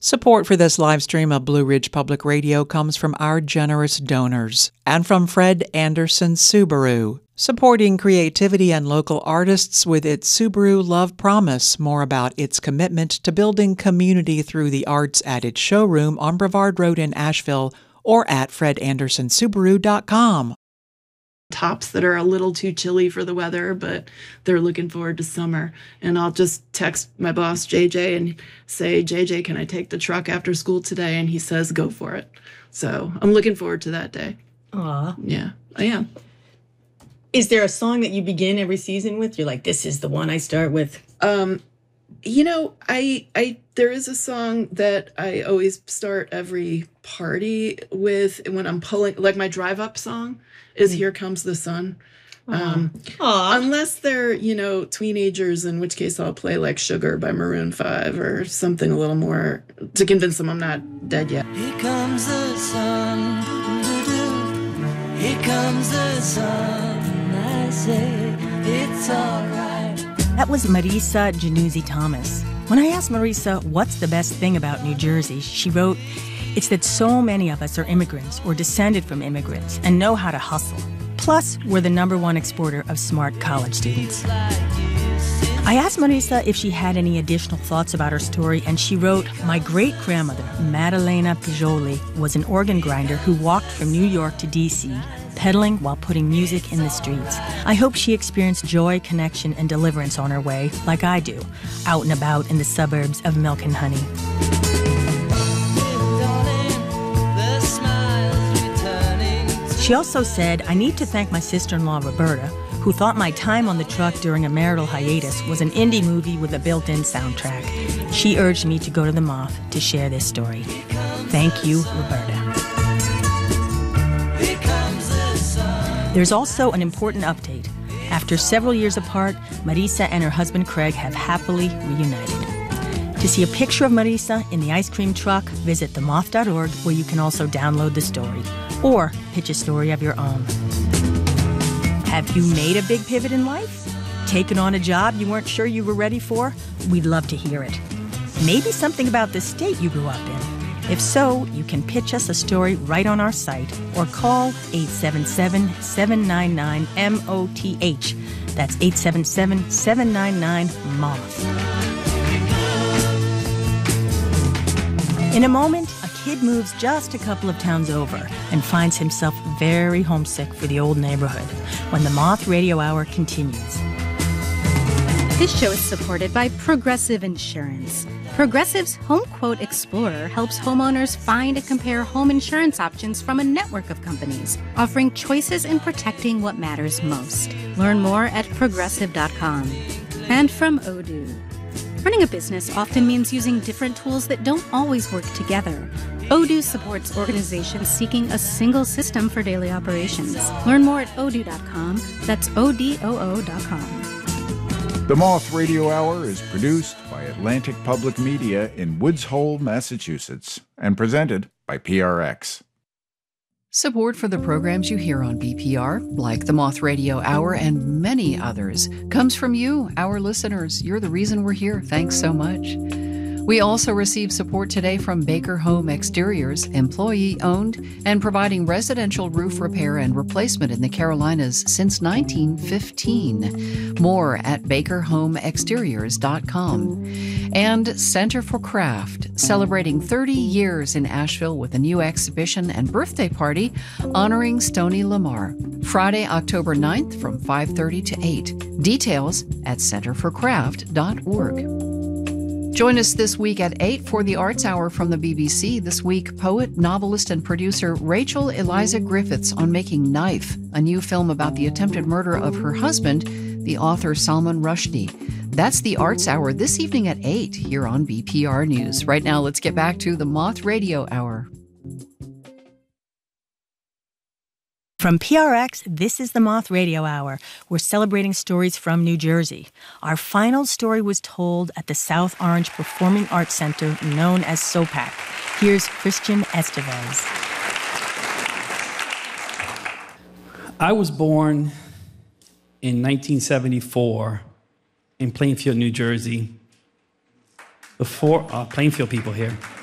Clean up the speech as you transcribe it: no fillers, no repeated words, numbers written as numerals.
Support for this live stream of Blue Ridge Public Radio comes from our generous donors and from Fred Anderson Subaru, supporting creativity and local artists with its Subaru Love Promise. More about its commitment to building community through the arts at its showroom on Brevard Road in Asheville or at fredandersonsubaru.com. Tops that are a little too chilly for the weather, but they're looking forward to summer. And I'll just text my boss, JJ, and say, JJ, can I take the truck after school today? And he says, go for it. So I'm looking forward to that day. Aw. Yeah, I am. Is there a song that you begin every season with? You're like, this is the one I start with. There is a song that I always start every party with when I'm pulling, like my drive-up song is Here Comes the Sun. Unless they're, teenagers, in which case I'll play like Sugar by Maroon 5 or something a little more to convince them I'm not dead yet. Here comes the sun, here comes the sun, I say it's alright. That was Marisa Januzzi Thomas. When I asked Marisa what's the best thing about New Jersey, she wrote, "It's that so many of us are immigrants or descended from immigrants and know how to hustle. Plus, we're the #1 exporter of smart college students." I asked Marisa if she had any additional thoughts about her story, and she wrote, "My great-grandmother, Maddalena Pijoli, was an organ grinder who walked from New York to D.C., pedaling while putting music in the streets. I hope she experienced joy, connection, and deliverance on her way, like I do, out and about in the suburbs of Milk and Honey." She also said, "I need to thank my sister-in-law, Roberta, who thought my time on the truck during a marital hiatus was an indie movie with a built-in soundtrack. She urged me to go to the Moth to share this story. Thank you, Roberta." There's also an important update. After several years apart, Marisa and her husband Craig have happily reunited. To see a picture of Marisa in the ice cream truck, visit themoth.org, where you can also download the story or pitch a story of your own. Have you made a big pivot in life? Taken on a job you weren't sure you were ready for? We'd love to hear it. Maybe something about the state you grew up in. If so, you can pitch us a story right on our site or call 877-799-MOTH. That's 877-799-MOTH. In a moment, a kid moves just a couple of towns over and finds himself very homesick for the old neighborhood when the Moth Radio Hour continues. This show is supported by Progressive Insurance. Progressive's Home Quote Explorer helps homeowners find and compare home insurance options from a network of companies, offering choices in protecting what matters most. Learn more at progressive.com. And from Odoo. Running a business often means using different tools that don't always work together. Odoo supports organizations seeking a single system for daily operations. Learn more at odoo.com. That's ODOO.com. The Moth Radio Hour is produced by Atlantic Public Media in Woods Hole, Massachusetts, and presented by PRX. Support for the programs you hear on BPR, like the Moth Radio Hour and many others, comes from you, our listeners. You're the reason we're here. Thanks so much. We also receive support today from Baker Home Exteriors, employee-owned and providing residential roof repair and replacement in the Carolinas since 1915. More at bakerhomeexteriors.com. And Center for Craft, celebrating 30 years in Asheville with a new exhibition and birthday party honoring Stoney Lamar. Friday, October 9th from 5:30 to 8. Details at centerforcraft.org. Join us this week at 8 for the Arts Hour from the BBC. This week, poet, novelist, and producer Rachel Eliza Griffiths on Making Knife, a new film about the attempted murder of her husband, the author Salman Rushdie. That's the Arts Hour this evening at 8 here on BPR News. Right now, let's get back to the Moth Radio Hour. From PRX, this is the Moth Radio Hour. We're celebrating stories from New Jersey. Our final story was told at the South Orange Performing Arts Center, known as SOPAC. Here's Christian Estevez. I was born in 1974 in Plainfield, New Jersey. Before Plainfield people here.